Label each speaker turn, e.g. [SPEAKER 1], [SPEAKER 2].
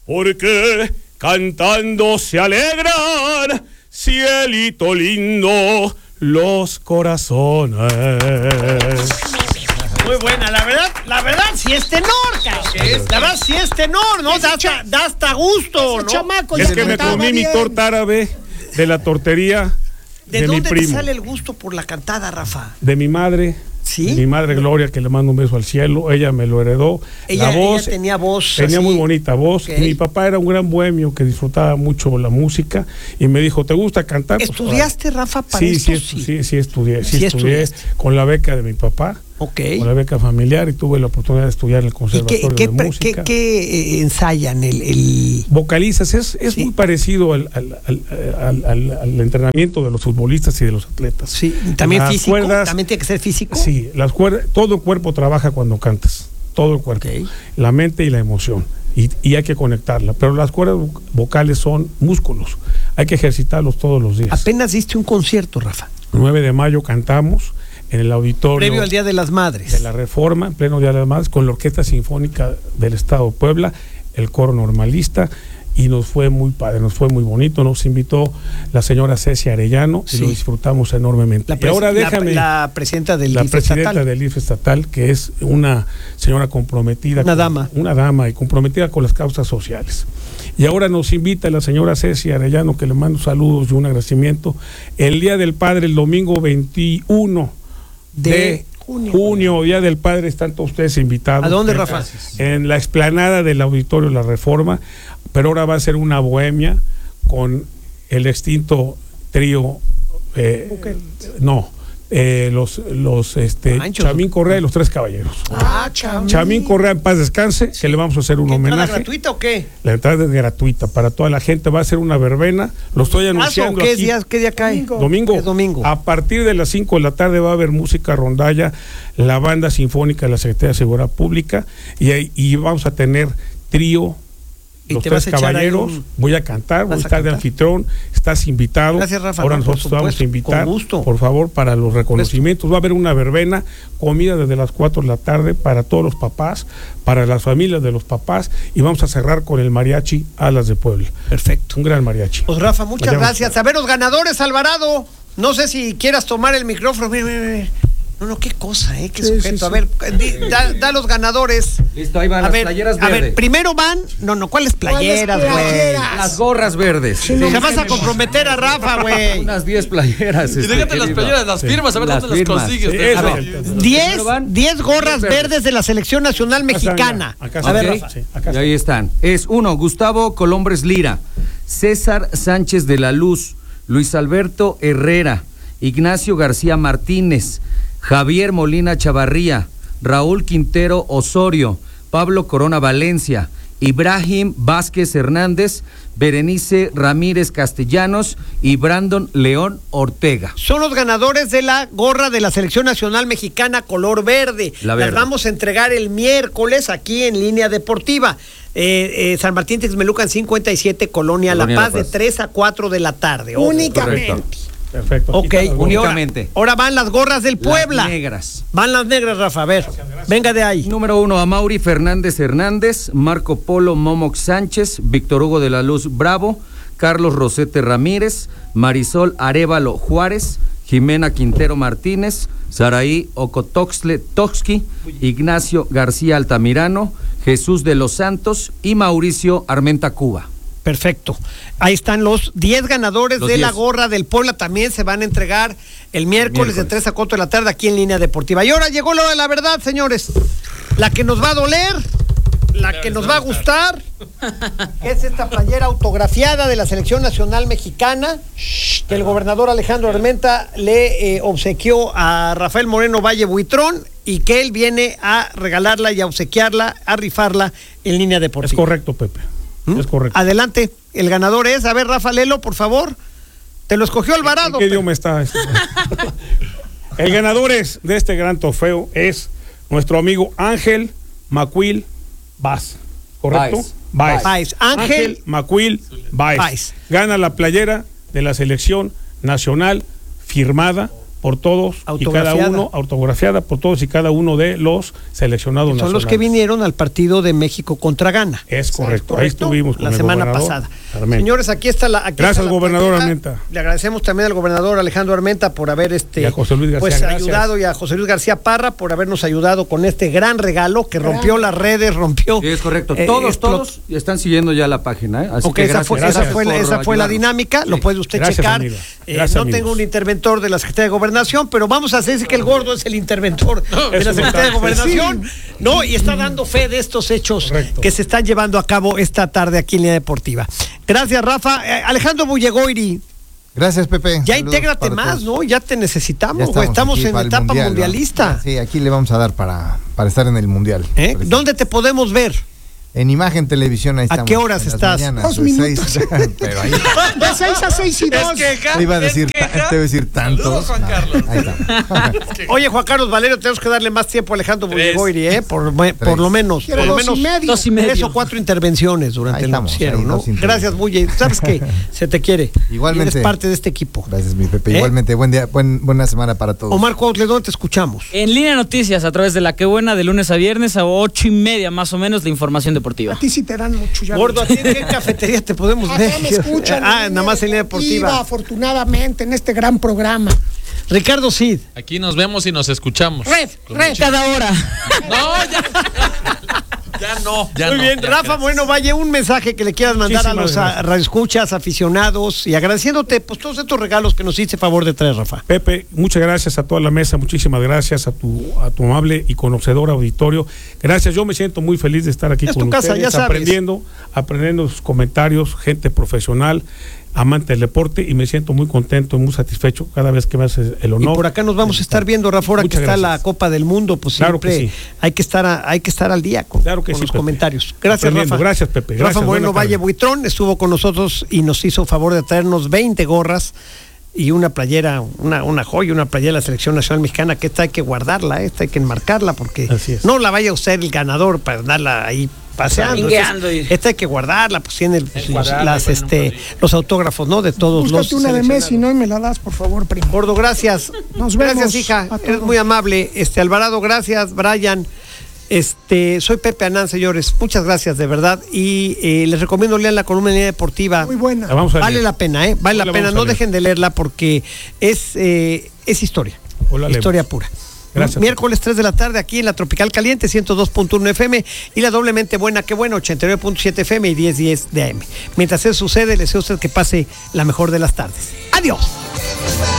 [SPEAKER 1] porque cantando se alegran, cielito lindo, los corazones.
[SPEAKER 2] Muy buena, la verdad sí es tenor, cabrón. La verdad sí es tenor, ¿no? Da hasta gusto, ¿no?
[SPEAKER 3] Chamaco,
[SPEAKER 1] Es que me comí mi torta árabe de la tortería de mi
[SPEAKER 2] dónde
[SPEAKER 1] primo.
[SPEAKER 2] te sale el gusto por la cantada, Rafa?
[SPEAKER 1] De mi madre.
[SPEAKER 2] ¿Sí?
[SPEAKER 1] De mi madre Gloria, que le mando un beso al cielo. Ella me lo heredó.
[SPEAKER 2] Ella tenía voz.
[SPEAKER 1] Tenía
[SPEAKER 2] así.
[SPEAKER 1] muy bonita voz.
[SPEAKER 2] Okay.
[SPEAKER 1] Y mi papá era un gran bohemio que disfrutaba mucho la música. Y me dijo, ¿te gusta cantar?
[SPEAKER 2] ¿Estudiaste, Rafa, para
[SPEAKER 1] sí,
[SPEAKER 2] esto?
[SPEAKER 1] Sí, estudié. Sí, estudié con la beca de mi papá.
[SPEAKER 2] Ok.
[SPEAKER 1] Con la beca familiar, y tuve la oportunidad de estudiar en el Conservatorio de Música.
[SPEAKER 2] ¿Qué ensayan?
[SPEAKER 1] Vocalizas, es
[SPEAKER 2] ¿sí?
[SPEAKER 1] muy parecido al entrenamiento de los futbolistas y de los atletas.
[SPEAKER 2] Sí, también
[SPEAKER 1] Las
[SPEAKER 2] físico,
[SPEAKER 1] cuerdas,
[SPEAKER 2] también tiene que ser físico.
[SPEAKER 1] Sí, las cuerdas, todo el cuerpo trabaja cuando cantas, todo el cuerpo,
[SPEAKER 2] Okay.
[SPEAKER 1] La mente y la emoción, y hay que conectarla, pero las cuerdas vocales son músculos, hay que ejercitarlos todos los días.
[SPEAKER 2] Apenas diste un concierto, Rafa.
[SPEAKER 1] 9 de mayo cantamos en el auditorio
[SPEAKER 2] Previo al Día de las Madres.
[SPEAKER 1] de la Reforma, en pleno Día de las Madres, con la Orquesta Sinfónica del Estado de Puebla, el coro normalista, y nos fue muy padre, nos fue muy bonito. Nos invitó la señora Cecia Arellano,
[SPEAKER 2] Sí.
[SPEAKER 1] y lo disfrutamos enormemente. Y ahora déjame,
[SPEAKER 2] la presidenta del
[SPEAKER 1] la
[SPEAKER 2] IFE
[SPEAKER 1] presidenta
[SPEAKER 2] estatal.
[SPEAKER 1] del IFE estatal, que es una señora comprometida,
[SPEAKER 2] Una
[SPEAKER 1] dama y comprometida con las causas sociales. Y ahora nos invita la señora Cecia Arellano, que le mando saludos y un agradecimiento, el Día del Padre, el domingo 21 de junio, Día del Padre. Están todos ustedes invitados.
[SPEAKER 2] ¿A dónde, Rafa?
[SPEAKER 1] En la explanada del Auditorio La Reforma, pero ahora va a ser una bohemia con el extinto trío, Chamín Correa y los Tres Caballeros. Chamín Correa, en paz descanse, que le vamos a hacer un homenaje.
[SPEAKER 2] ¿Entrada gratuita o qué?
[SPEAKER 1] La entrada es gratuita para toda la gente, va a ser una verbena, lo estoy anunciando aquí.
[SPEAKER 2] ¿Qué día cae?
[SPEAKER 1] Domingo.
[SPEAKER 2] Es domingo.
[SPEAKER 1] A partir de las 5 de la tarde va a haber música rondalla, la banda sinfónica de la Secretaría de Seguridad Pública, y vamos a tener trío, los Tres Caballeros. Voy a cantar, voy a estar de anfitrión, estás invitado.
[SPEAKER 2] Gracias, Rafa.
[SPEAKER 1] Ahora
[SPEAKER 2] No,
[SPEAKER 1] nosotros vamos a invitar,
[SPEAKER 2] con gusto.
[SPEAKER 1] por favor, para los reconocimientos. Va a haber una verbena, comida desde las 4 de la tarde para todos los papás, para las familias de los papás, y vamos a cerrar con el mariachi Alas de Puebla.
[SPEAKER 2] Perfecto.
[SPEAKER 1] Un gran mariachi.
[SPEAKER 2] Pues, Rafa, muchas
[SPEAKER 1] Allá
[SPEAKER 2] gracias. A ver, los ganadores, Alvarado. No sé si quieras tomar el micrófono. Mira. No, qué cosa, qué sujeto.
[SPEAKER 1] Sí.
[SPEAKER 2] A ver, da los ganadores.
[SPEAKER 4] Listo, ahí van las playeras
[SPEAKER 2] verdes. A ver,
[SPEAKER 4] verdes.
[SPEAKER 2] primero van. ¿Cuáles playeras, güey?
[SPEAKER 4] Las gorras verdes.
[SPEAKER 2] Se vas a comprometer a Rafa, güey.
[SPEAKER 4] Unas 10 playeras.
[SPEAKER 5] Y déjate las playeras, las firmas, a ver
[SPEAKER 4] Las
[SPEAKER 5] dónde
[SPEAKER 4] firmas,
[SPEAKER 5] las consigues.
[SPEAKER 4] sí.
[SPEAKER 5] Rafa.
[SPEAKER 1] A ver,
[SPEAKER 2] 10 gorras verdes de la Selección Nacional Mexicana.
[SPEAKER 1] Acá
[SPEAKER 2] A ver,
[SPEAKER 4] Ok.
[SPEAKER 2] Rafa.
[SPEAKER 1] Sí, acá
[SPEAKER 4] Y ahí están. Es 1, Gustavo Colombres Lira, César Sánchez de la Luz, Luis Alberto Herrera, Ignacio García Martínez, Javier Molina Chavarría, Raúl Quintero Osorio, Pablo Corona Valencia, Ibrahim Vázquez Hernández, Berenice Ramírez Castellanos y Brandon León Ortega.
[SPEAKER 2] Son los ganadores de la gorra de la Selección Nacional Mexicana color verde.
[SPEAKER 4] La verde.
[SPEAKER 2] Las vamos a entregar el miércoles aquí en Línea Deportiva. San Martín Texmelucan 57, Colonia La Paz, de 3 a 4 de la tarde.
[SPEAKER 3] Únicamente.
[SPEAKER 4] Correcto.
[SPEAKER 1] Perfecto.
[SPEAKER 2] Ok,
[SPEAKER 1] Aquí está la gorra.
[SPEAKER 2] y
[SPEAKER 4] únicamente.
[SPEAKER 2] ahora van las gorras del Puebla.
[SPEAKER 4] Las negras.
[SPEAKER 2] Van las negras, Rafa. A ver, venga de ahí.
[SPEAKER 4] Número 1, Amaury Fernández Hernández, Marco Polo Momox Sánchez, Víctor Hugo de la Luz Bravo, Carlos Rosete Ramírez, Marisol Arévalo Juárez, Jimena Quintero Martínez, Saraí Ocotoxle Toxqui, Ignacio García Altamirano, Jesús de los Santos y Mauricio Armenta Cuba.
[SPEAKER 2] Perfecto. Ahí están los 10 ganadores
[SPEAKER 4] Los
[SPEAKER 2] de
[SPEAKER 4] 10.
[SPEAKER 2] la gorra del Puebla. También se van a entregar el miércoles de 3 a 4 de la tarde aquí en Línea Deportiva. Y ahora llegó la hora de la verdad, señores. La que nos va a doler, la que nos va a gustar, que es esta playera autografiada de la Selección Nacional Mexicana, que el gobernador Alejandro Armenta le obsequió a Rafael Moreno Valle Buitrón, y que él viene a regalarla y a obsequiarla, a rifarla en Línea Deportiva.
[SPEAKER 1] Es correcto, Pepe. Es correcto.
[SPEAKER 2] Adelante, el ganador es, a ver, Rafa, léelo, por favor. Te lo escogió Alvarado.
[SPEAKER 1] ¿En qué idioma está esto? El ganador de este gran trofeo es nuestro amigo Ángel Macuil Vaz. ¿Correcto?
[SPEAKER 2] Baez.
[SPEAKER 1] Ángel Macuil Baez. Gana la playera de la Selección Nacional firmada por todos y cada uno, autografiada por todos y cada uno de los seleccionados
[SPEAKER 2] son
[SPEAKER 1] nacionales.
[SPEAKER 2] Los que vinieron al partido de México contra Ghana.
[SPEAKER 1] Es correcto, ahí estuvimos con
[SPEAKER 2] la
[SPEAKER 1] el
[SPEAKER 2] semana pasada. Señores, aquí está la
[SPEAKER 1] gracias, gobernador Armenta.
[SPEAKER 2] Le agradecemos también al gobernador Alejandro Armenta por haber
[SPEAKER 1] y a José Luis García,
[SPEAKER 2] ayudado, y a José Luis García Parra por habernos ayudado con este gran regalo que rompió las redes, rompió.
[SPEAKER 4] Sí, es correcto. Todos están siguiendo ya la página, ¿eh? Así
[SPEAKER 2] que esa fue la dinámica, lo puede usted checar. No tengo un interventor de la Secretaría de Gobernación, pero vamos a hacer que el gordo es el interventor de la Secretaría de Gobernación, ¿no? Y está dando fe de estos hechos que se están llevando a cabo esta tarde aquí en Línea Deportiva. Gracias, Rafa. Alejandro Bullegoiri.
[SPEAKER 3] Gracias, Pepe.
[SPEAKER 2] Ya intégrate más, ¿no? Ya te necesitamos, güey. Estamos en etapa mundialista.
[SPEAKER 3] ¿No? Sí, aquí le vamos a dar para estar en el mundial.
[SPEAKER 2] ¿Dónde te podemos ver?
[SPEAKER 3] En Imagen Televisión, ahí estamos.
[SPEAKER 2] ¿A qué horas estás?
[SPEAKER 6] 2 minutos.
[SPEAKER 3] Pero ahí
[SPEAKER 6] de 6 a 6 y 2.
[SPEAKER 3] Te iba a decir tantos.
[SPEAKER 5] Juan Carlos.
[SPEAKER 3] Ahí está.
[SPEAKER 2] Oye, Juan Carlos Valerio, tenemos que darle más tiempo a Alejandro Bullegoiri, por lo menos. Por lo menos
[SPEAKER 6] 2 y medio.
[SPEAKER 2] 3 o 4 intervenciones durante el noticiero, ¿no? Gracias, Bulle. ¿Sabes qué? Se te quiere.
[SPEAKER 3] Igualmente.
[SPEAKER 2] Eres parte de este equipo.
[SPEAKER 3] Gracias, mi Pepe. Igualmente, buen día, buena semana para todos.
[SPEAKER 2] Omar Cuautle, ¿dónde te escuchamos?
[SPEAKER 7] En Línea Noticias, a través de La Qué Buena, de lunes a viernes a 8:30 más o menos, la información deportiva.
[SPEAKER 6] A ti sí te dan mucho, ya.
[SPEAKER 2] Gordo, ¿a ti en qué cafetería te podemos ver?
[SPEAKER 6] Me escuchan.
[SPEAKER 2] Nada más en Línea Deportiva.
[SPEAKER 6] Afortunadamente, en este gran programa.
[SPEAKER 2] Ricardo Cid.
[SPEAKER 5] Aquí nos vemos y nos escuchamos.
[SPEAKER 7] Red, cada hora.
[SPEAKER 5] No, ya. Ya no.
[SPEAKER 2] Muy bien,
[SPEAKER 5] ya,
[SPEAKER 2] Rafa, bueno, vaya un mensaje que le quieras mandar a los radioescuchas, aficionados, y agradeciéndote pues todos estos regalos que nos hiciste favor de traer, Rafa.
[SPEAKER 1] Pepe, muchas gracias a toda la mesa, muchísimas gracias a tu amable y conocedor auditorio. Gracias, yo me siento muy feliz de estar aquí con ustedes,
[SPEAKER 2] ya sabes.
[SPEAKER 1] aprendiendo sus comentarios, gente profesional, amante del deporte, y me siento muy contento y muy satisfecho cada vez que me haces el honor.
[SPEAKER 2] Y por acá nos vamos a estar viendo, Rafa, ahora que está la Copa del Mundo, pues
[SPEAKER 1] claro
[SPEAKER 2] siempre hay que estar al día con los
[SPEAKER 1] Pepe.
[SPEAKER 2] comentarios. Gracias, Rafa.
[SPEAKER 1] Gracias, Pepe. Gracias,
[SPEAKER 2] Rafa Moreno Valle Buitrón estuvo con nosotros y nos hizo favor de traernos 20 gorras y una playera, una joya, una playera de la Selección Nacional Mexicana, que esta hay que guardarla, esta hay que enmarcarla, porque no la vaya a usar el ganador para darla ahí paseando. Esta hay que guardarla, pues tiene los autógrafos, ¿no? De todos los.
[SPEAKER 6] Una de Messi, ¿no? Y me la das, por favor, primo.
[SPEAKER 2] Gordo, gracias.
[SPEAKER 6] Nos vemos.
[SPEAKER 2] Gracias, hija. Eres muy amable. Alvarado, gracias. Brian. Soy Pepe Anán, señores. Muchas gracias, de verdad. Y les recomiendo leer la columna en Línea Deportiva.
[SPEAKER 6] Muy buena.
[SPEAKER 2] Vale la pena, ¿eh? Vale la pena. No dejen de leerla porque es historia. Historia pura. Gracias. Miércoles 3 de la tarde aquí en la Tropical Caliente 102.1 FM y la doblemente buena, qué bueno, 89.7 FM y 1010 de AM. Mientras eso sucede, les deseo a usted que pase la mejor de las tardes. ¡Adiós!